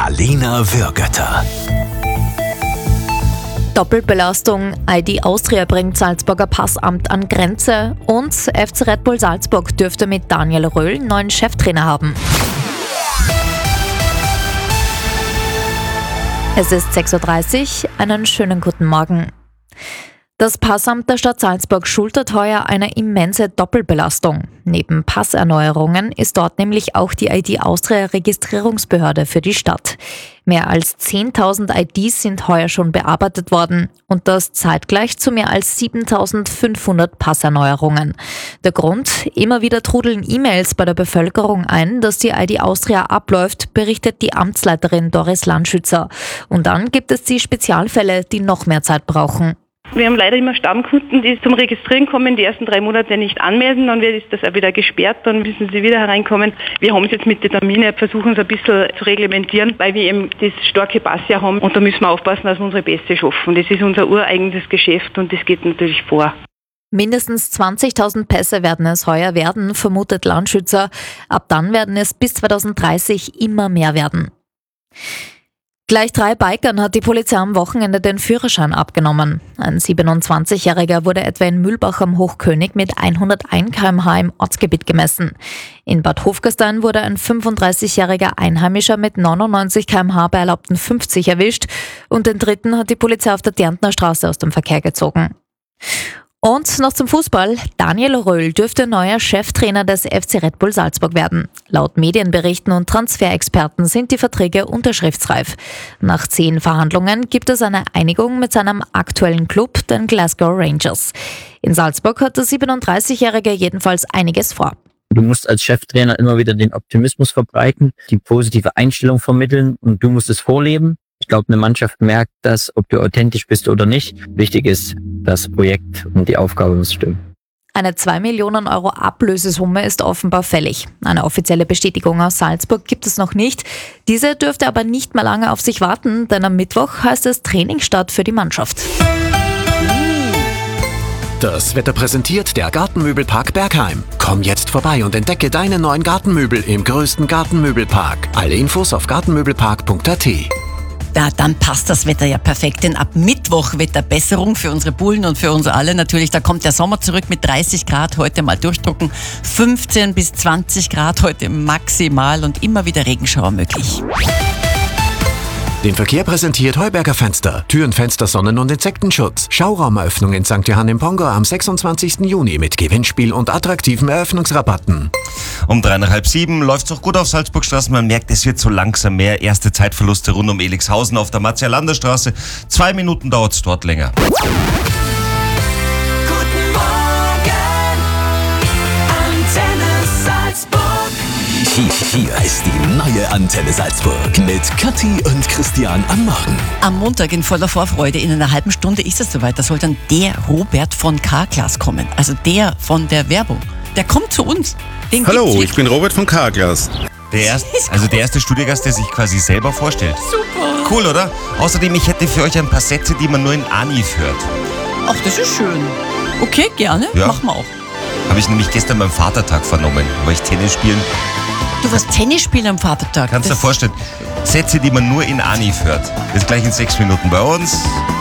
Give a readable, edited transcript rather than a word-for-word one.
Alina Würgötter. Doppelbelastung, ID Austria bringt Salzburger Passamt an Grenze und FC Red Bull Salzburg dürfte mit Daniel Röhl neuen Cheftrainer haben. Es ist 6:30 Uhr, einen schönen guten Morgen. Das Passamt der Stadt Salzburg schultert heuer eine immense Doppelbelastung. Neben Passerneuerungen ist dort nämlich auch die ID Austria Registrierungsbehörde für die Stadt. Mehr als 10.000 IDs sind heuer schon bearbeitet worden und das zeitgleich zu mehr als 7.500 Passerneuerungen. Der Grund? Immer wieder trudeln E-Mails bei der Bevölkerung ein, dass die ID Austria abläuft, berichtet die Amtsleiterin Doris Landschützer. Und dann gibt es die Spezialfälle, die noch mehr Zeit brauchen. Wir haben leider immer Stammkunden, die zum Registrieren kommen, die ersten 3 Monate nicht anmelden, dann wird das auch wieder gesperrt, dann müssen sie wieder hereinkommen. Wir haben es jetzt mit den Terminen, versuchen es ein bisschen zu reglementieren, weil wir eben das starke Passjahr haben und da müssen wir aufpassen, dass wir unsere Beste schaffen. Das ist unser ureigenes Geschäft und das geht natürlich vor. Mindestens 20.000 Pässe werden es heuer werden, vermutet Landschützer. Ab dann werden es bis 2030 immer mehr werden. Gleich 3 Bikern hat die Polizei am Wochenende den Führerschein abgenommen. Ein 27-Jähriger wurde etwa in Mühlbach am Hochkönig mit 101 km/h im Ortsgebiet gemessen. In Bad Hofgastein wurde ein 35-jähriger Einheimischer mit 99 km/h bei erlaubten 50 erwischt und den dritten hat die Polizei auf der Därntner Straße aus dem Verkehr gezogen. Und noch zum Fußball. Daniel Röhl dürfte neuer Cheftrainer des FC Red Bull Salzburg werden. Laut Medienberichten und Transferexperten sind die Verträge unterschriftsreif. Nach 10 Verhandlungen gibt es eine Einigung mit seinem aktuellen Club, den Glasgow Rangers. In Salzburg hat der 37-Jährige jedenfalls einiges vor. Du musst als Cheftrainer immer wieder den Optimismus verbreiten, die positive Einstellung vermitteln und du musst es vorleben. Ich glaube, eine Mannschaft merkt das, ob du authentisch bist oder nicht. Wichtig ist, das Projekt und die Aufgabe muss stimmen. Eine 2 Millionen Euro Ablösesumme ist offenbar fällig. Eine offizielle Bestätigung aus Salzburg gibt es noch nicht. Diese dürfte aber nicht mehr lange auf sich warten, denn am Mittwoch heißt es Trainingsstart für die Mannschaft. Das Wetter präsentiert der Gartenmöbelpark Bergheim. Komm jetzt vorbei und entdecke deine neuen Gartenmöbel im größten Gartenmöbelpark. Alle Infos auf gartenmöbelpark.at. Ja, dann passt das Wetter ja perfekt, denn ab Mittwoch Wetterbesserung für unsere Bullen und für uns alle natürlich. Da kommt der Sommer zurück mit 30 Grad, heute mal durchdrucken, 15 bis 20 Grad heute maximal und immer wieder Regenschauer möglich. Den Verkehr präsentiert Heuberger Fenster. Türen, Fenster, Sonnen- und Insektenschutz. Schauraumeröffnung in St. Johann im Pongo am 26. Juni mit Gewinnspiel und attraktiven Eröffnungsrabatten. Um 6:30 läuft's noch gut auf Salzburgstraße. Man merkt, es wird so langsam mehr. Erste Zeitverluste rund um Elixhausen auf der Martial-Lander-Straße. 2 Minuten dauert's dort länger. Guten Morgen, Antenne Salzburg. Hier ist die neue Antenne Salzburg mit Kathi und Christian am Morgen. Am Montag in voller Vorfreude, in einer halben Stunde ist es soweit, da soll dann der Robert von Carglass kommen, also der von der Werbung. Der kommt zu uns. Den Hallo, ich bin Robert von Carglass. Der erste Studiogast, der sich quasi selber vorstellt. Super. Cool, oder? Außerdem, ich hätte für euch ein paar Sätze, die man nur in Anif hört. Ach, das ist schön. Okay, gerne, Ja. machen wir auch. Habe ich nämlich gestern beim Vatertag vernommen. War ich Tennis spielen. Du warst Tennis spielen am Vatertag. Kannst du dir vorstellen, Sätze, die man nur in Anif hört. Jetzt gleich in 6 Minuten bei uns.